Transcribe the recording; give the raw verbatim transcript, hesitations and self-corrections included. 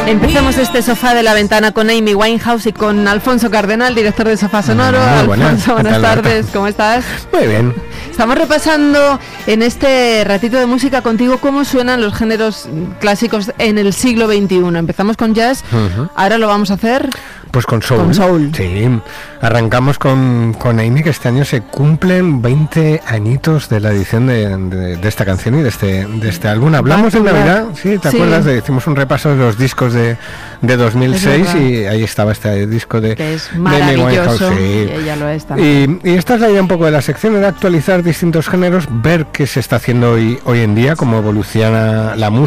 Empezamos este sofá de la ventana con Amy Winehouse y con Alfonso Cardenal, director de Sofá Sonoro. Muy buenas. Alfonso, buenas tal, tardes, Marta? ¿cómo estás? Muy bien. Estamos repasando en este ratito de música contigo cómo suenan los géneros clásicos en el siglo veintiuno. Empezamos con jazz, uh-huh. Ahora lo vamos a hacer... Pues con soul. Con soul. Sí, arrancamos con, con Amy, que este año se cumplen veinte añitos de la edición de, de, de esta canción y de este, de este álbum. Hablamos en Navidad, ¿sí? ¿Te sí. acuerdas? De, hicimos un repaso de los discos de, de dos mil seis y ahí estaba este disco de, que es maravilloso, de sí. Y ella lo es también. Y, y esta es la idea un poco de la sección, era actualizar distintos géneros, ver qué se está haciendo hoy, hoy en día, cómo evoluciona la música.